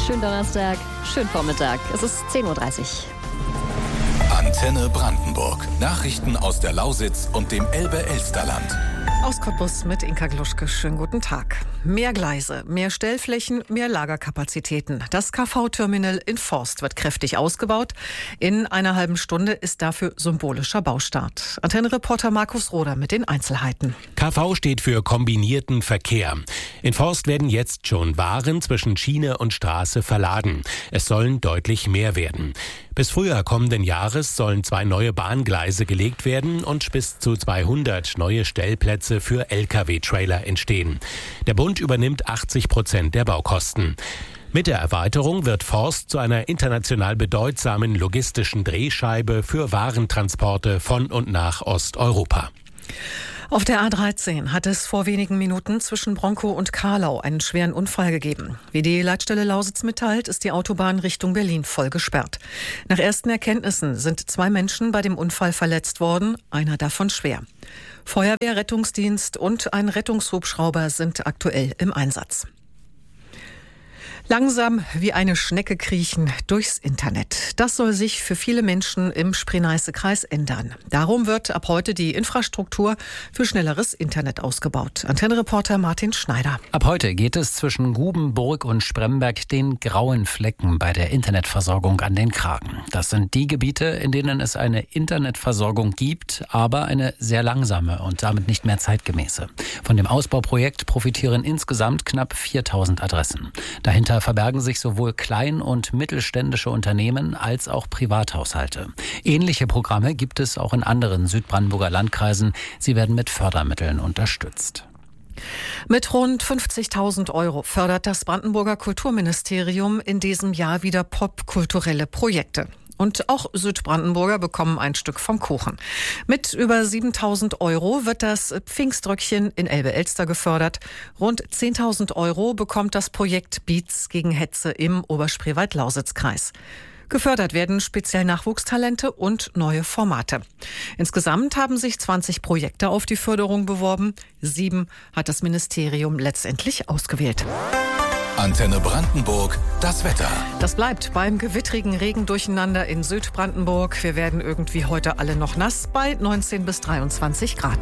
schönen Donnerstag, schönen Vormittag. Es ist 10.30 Uhr. Antenne Brandenburg. Nachrichten aus der Lausitz und dem Elbe-Elsterland. Aus Cottbus mit Inka Gluschke. Schönen guten Tag. Mehr Gleise, mehr Stellflächen, mehr Lagerkapazitäten. Das KV-Terminal in Forst wird kräftig ausgebaut. In einer halben Stunde ist dafür symbolischer Baustart. Antenne-Reporter Markus Roder mit den Einzelheiten. KV steht für kombinierten Verkehr. In Forst werden jetzt schon Waren zwischen Schiene und Straße verladen. Es sollen deutlich mehr werden. Bis Frühjahr kommenden Jahres sollen 2 neue Bahngleise gelegt werden und bis zu 200 neue Stellplätze für Lkw-Trailer entstehen. Der Bund übernimmt 80% der Baukosten. Mit der Erweiterung wird Forst zu einer international bedeutsamen logistischen Drehscheibe für Warentransporte von und nach Osteuropa. Auf der A13 hat es vor wenigen Minuten zwischen Bronkow und Karlau einen schweren Unfall gegeben. Wie die Leitstelle Lausitz mitteilt, ist die Autobahn Richtung Berlin voll gesperrt. Nach ersten Erkenntnissen sind 2 Menschen bei dem Unfall verletzt worden, einer davon schwer. Feuerwehr, Rettungsdienst und ein Rettungshubschrauber sind aktuell im Einsatz. Langsam wie eine Schnecke kriechen durchs Internet. Das soll sich für viele Menschen im Spree-Neiße-Kreis ändern. Darum wird ab heute die Infrastruktur für schnelleres Internet ausgebaut. Antenne-Reporter Martin Schneider. Ab heute geht es zwischen Gubenburg und Spremberg den grauen Flecken bei der Internetversorgung an den Kragen. Das sind die Gebiete, in denen es eine Internetversorgung gibt, aber eine sehr langsame und damit nicht mehr zeitgemäße. Von dem Ausbauprojekt profitieren insgesamt knapp 4.000 Adressen. Dahinter verbergen sich sowohl klein- und mittelständische Unternehmen als auch Privathaushalte. Ähnliche Programme gibt es auch in anderen Südbrandenburger Landkreisen. Sie werden mit Fördermitteln unterstützt. Mit rund 50.000 € fördert das Brandenburger Kulturministerium in diesem Jahr wieder popkulturelle Projekte. Und auch Südbrandenburger bekommen ein Stück vom Kuchen. Mit über 7.000 € wird das Pfingströckchen in Elbe-Elster gefördert. Rund 10.000 € bekommt das Projekt Beats gegen Hetze im Oberspreewald-Lausitz-Kreis. Gefördert werden speziell Nachwuchstalente und neue Formate. Insgesamt haben sich 20 Projekte auf die Förderung beworben. 7 hat das Ministerium letztendlich ausgewählt. Antenne Brandenburg, das Wetter. Das bleibt beim gewittrigen Regendurcheinander in Südbrandenburg. Wir werden irgendwie heute alle noch nass bei 19 bis 23 Grad.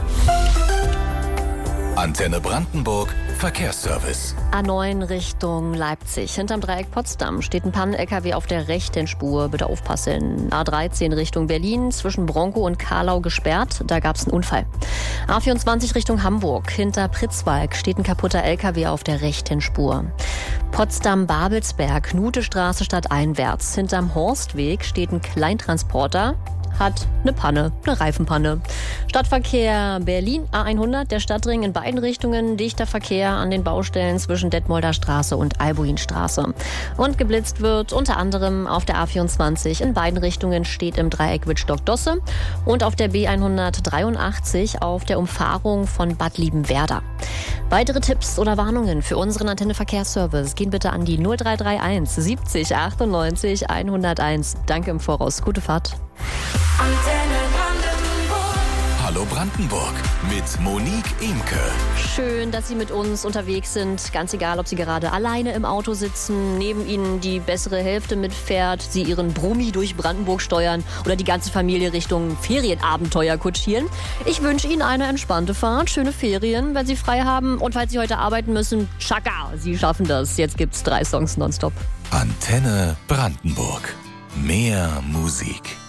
Antenne Brandenburg, Verkehrsservice. A9 Richtung Leipzig. Hinterm Dreieck Potsdam steht ein Pannen-LKW auf der rechten Spur. Bitte aufpassen. A13 Richtung Berlin, zwischen Bronkow und Karlau gesperrt. Da gab es einen Unfall. A24 Richtung Hamburg. Hinter Pritzwalk steht ein kaputter LKW auf der rechten Spur. Potsdam-Babelsberg, Knutestraße stadteinwärts. Hinterm Horstweg steht ein Kleintransporter. Hat eine Panne, eine Reifenpanne. Stadtverkehr Berlin, A100, der Stadtring in beiden Richtungen. Dichter Verkehr an den Baustellen zwischen Detmolder Straße und Albuinstraße. Und geblitzt wird unter anderem auf der A24 in beiden Richtungen, steht im Dreieck Wittstock-Dosse. Und auf der B183 auf der Umfahrung von Bad Liebenwerda. Weitere Tipps oder Warnungen für unseren Antenne-Verkehrsservice gehen bitte an die 0331 70 98 101. Danke im Voraus. Gute Fahrt. Antenne Brandenburg. Hallo Brandenburg mit Monique Imke. Schön, dass Sie mit uns unterwegs sind. Ganz egal, ob Sie gerade alleine im Auto sitzen, neben Ihnen die bessere Hälfte mitfährt, Sie Ihren Brummi durch Brandenburg steuern oder die ganze Familie Richtung Ferienabenteuer kutschieren. Ich wünsche Ihnen eine entspannte Fahrt, schöne Ferien, wenn Sie frei haben. Und falls Sie heute arbeiten müssen, tschakka, Sie schaffen das. Jetzt gibt's 3 Songs nonstop. Antenne Brandenburg. Mehr Musik.